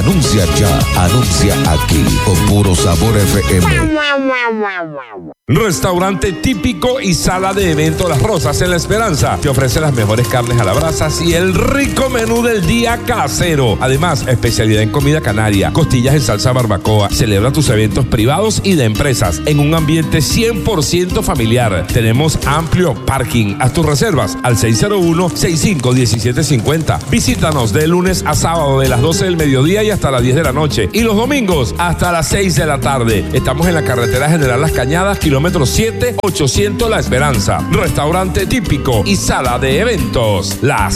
Anuncia ya, anuncia aquí, con Puro Sabor FM. Restaurante típico y sala de evento Las Rosas en La Esperanza te ofrece las mejores carnes a la brasa y el rico menú del día casero. Además, especialidad en comida canaria, costillas en salsa barbacoa. Celebra tus eventos privados y de empresas en un ambiente 100% familiar. Tenemos amplio parking. Haz tus reservas al 601-651750. Visítanos de lunes a sábado de las 12 del mediodía y hasta las 10 de la noche. Y los domingos hasta las 6 de la tarde. Estamos en la carretera General Las Cañadas, kilómetro 7, 800 La Esperanza. Restaurante típico y sala de eventos Las